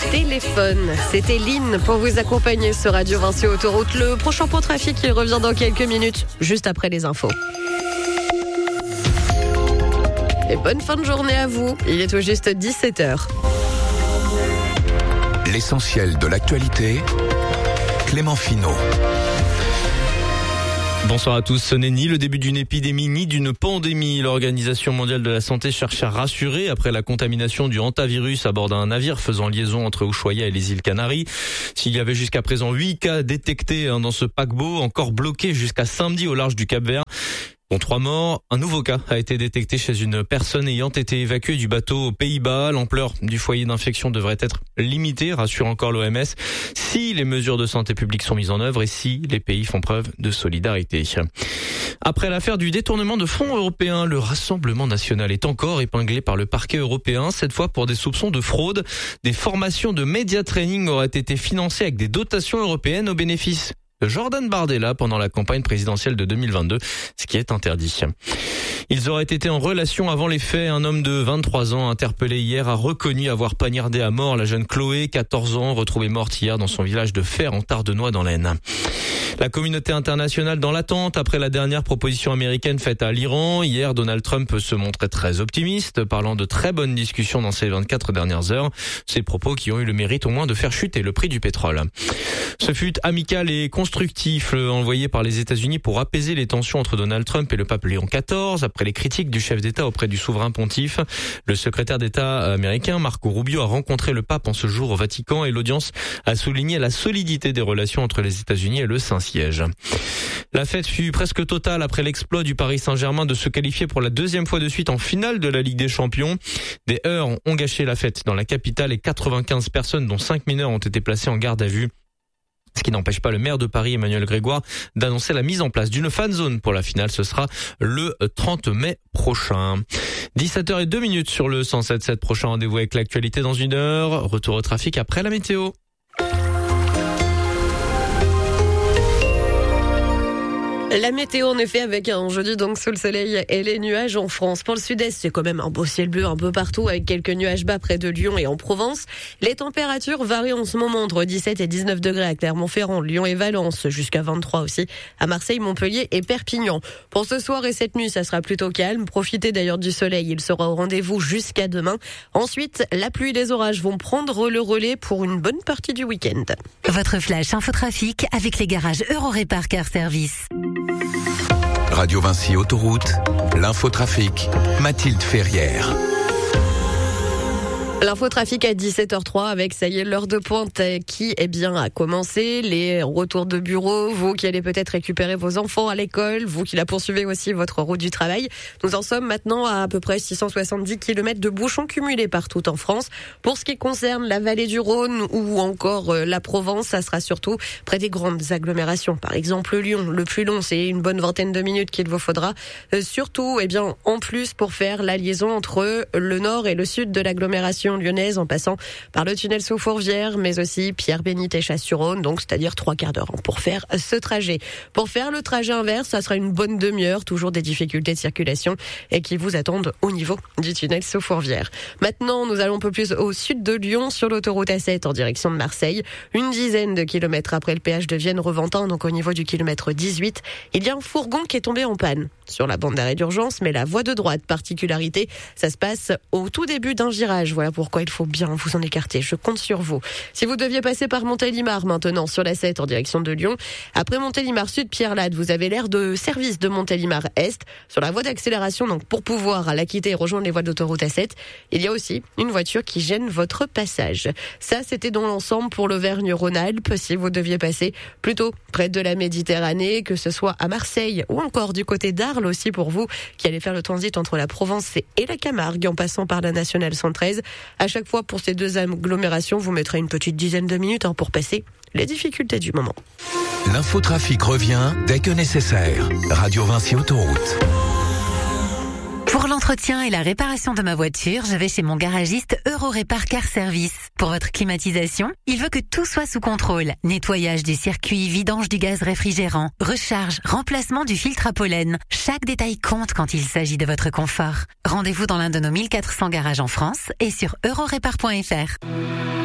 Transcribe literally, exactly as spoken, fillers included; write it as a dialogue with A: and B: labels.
A: téléphone. C'était Lynn pour vous accompagner sur Radio Vinci Autoroute. Le prochain point trafic, il revient dans quelques minutes, juste après les infos. Et bonne fin de journée à vous. Il est tout juste dix-sept heures.
B: L'essentiel de l'actualité, Clément Finot.
C: Bonsoir à tous. Ce n'est ni le début d'une épidémie ni d'une pandémie. L'Organisation mondiale de la santé cherche à rassurer après la contamination du hantavirus à bord d'un navire faisant liaison entre Ushuaïa et les îles Canaries. S'il y avait jusqu'à présent huit cas détectés dans ce paquebot, encore bloqué jusqu'à samedi au large du Cap-Vert, dont trois morts, un nouveau cas a été détecté chez une personne ayant été évacuée du bateau aux Pays-Bas. L'ampleur du foyer d'infection devrait être limitée, rassure encore l'O M S, si les mesures de santé publique sont mises en œuvre et si les pays font preuve de solidarité. Après l'affaire du détournement de fonds européens, le Rassemblement national est encore épinglé par le parquet européen, cette fois pour des soupçons de fraude. Des formations de média training auraient été financées avec des dotations européennes au bénéfice de Jordan Bardella pendant la campagne présidentielle de deux mille vingt-deux, ce qui est interdit. Ils auraient été en relation avant les faits. Un homme de vingt-trois ans interpellé hier a reconnu avoir poignardé à mort la jeune Chloé, quatorze ans, retrouvée morte hier dans son village de Fer en Tardenois dans l'Aisne. La communauté internationale dans l'attente après la dernière proposition américaine faite à l'Iran. Hier, Donald Trump se montrait très optimiste, parlant de très bonnes discussions dans ces vingt-quatre dernières heures. Ces propos qui ont eu le mérite au moins de faire chuter le prix du pétrole. Ce fut amical et constructif envoyé par les États-Unis pour apaiser les tensions entre Donald Trump et le pape Léon quatorze. Après les critiques du chef d'État auprès du souverain pontife, le secrétaire d'État américain Marco Rubio a rencontré le pape en ce jour au Vatican et l'audience a souligné la solidité des relations entre les États-Unis et le Saint-Siège. La fête fut presque totale après l'exploit du Paris Saint-Germain de se qualifier pour la deuxième fois de suite en finale de la Ligue des Champions. Des heurts ont gâché la fête dans la capitale et quatre-vingt-quinze personnes, dont cinq mineurs, ont été placées en garde à vue. Ce qui n'empêche pas le maire de Paris, Emmanuel Grégoire, d'annoncer la mise en place d'une fan zone pour la finale. Ce sera le trente mai prochain. dix-sept heures zéro deux minutes sur le cent sept virgule sept. Prochain rendez-vous avec l'actualité dans une heure. Retour au trafic après la météo.
A: La météo, en effet, avec un jeudi donc sous le soleil et les nuages en France. Pour le sud-est, c'est quand même un beau ciel bleu un peu partout avec quelques nuages bas près de Lyon et en Provence. Les températures varient en ce moment entre dix-sept et dix-neuf degrés à Clermont-Ferrand, Lyon et Valence, jusqu'à vingt-trois aussi à Marseille, Montpellier et Perpignan. Pour ce soir et cette nuit, ça sera plutôt calme. Profitez d'ailleurs du soleil, il sera au rendez-vous jusqu'à demain. Ensuite, la pluie et les orages vont prendre le relais pour une bonne partie du week-end.
D: Votre flash infotrafic avec les garages Eurorépar Car Service.
B: Radio Vinci Autoroute, l'infotrafic, Mathilde Ferrière.
A: L'infotrafic à dix-sept heures zéro trois avec, ça y est, l'heure de pointe qui eh bien, a commencé. Les retours de bureau, vous qui allez peut-être récupérer vos enfants à l'école, vous qui la poursuivez aussi votre route du travail. Nous en sommes maintenant à à peu près six cent soixante-dix kilomètres de bouchons cumulés partout en France. Pour ce qui concerne la vallée du Rhône ou encore la Provence, ça sera surtout près des grandes agglomérations. Par exemple, Lyon, le plus long, c'est une bonne vingtaine de minutes qu'il vous faudra. Euh, surtout, eh bien, en plus, pour faire la liaison entre le nord et le sud de l'agglomération lyonnaise en passant par le tunnel sous Fourvière, mais aussi Pierre-Bénite et Chasse-sur-Rhône, donc c'est-à-dire trois quarts d'heure pour faire ce trajet. Pour faire le trajet inverse, ça sera une bonne demi-heure, toujours des difficultés de circulation et qui vous attendent au niveau du tunnel sous Fourvière. Maintenant, nous allons un peu plus au sud de Lyon, sur l'autoroute A sept en direction de Marseille. Une dizaine de kilomètres après le péage de Vienne-Reventin, donc au niveau du kilomètre dix-huit, il y a un fourgon qui est tombé en panne sur la bande d'arrêt d'urgence, mais la voie de droite, particularité, ça se passe au tout début d'un virage. Voilà pourquoi il faut bien vous en écarter. Je compte sur vous. Si vous deviez passer par Montélimar maintenant sur la sept en direction de Lyon, après Montélimar Sud, Pierre-Lade, vous avez l'aire de service de Montélimar Est sur la voie d'accélération. Donc pour pouvoir la quitter et rejoindre les voies d'autoroute A sept, il y a aussi une voiture qui gêne votre passage. Ça, c'était dans l'ensemble pour l'Auvergne-Rhône-Alpes. Si vous deviez passer plutôt près de la Méditerranée, que ce soit à Marseille ou encore du côté d'Arles aussi pour vous qui allez faire le transit entre la Provence et la Camargue en passant par la nationale cent treize. À chaque fois, pour ces deux agglomérations, vous mettrez une petite dizaine de minutes hein, pour passer les difficultés du moment.
B: L'infotrafic revient dès que nécessaire. Radio Vinci Autoroute.
D: Pour l'entretien et la réparation de ma voiture, je vais chez mon garagiste Eurorépar Car Service. Pour votre climatisation, il veut que tout soit sous contrôle. Nettoyage du circuit, vidange du gaz réfrigérant, recharge, remplacement du filtre à pollen. Chaque détail compte quand il s'agit de votre confort. Rendez-vous dans l'un de nos mille quatre cents garages en France et sur eurorépar point f r.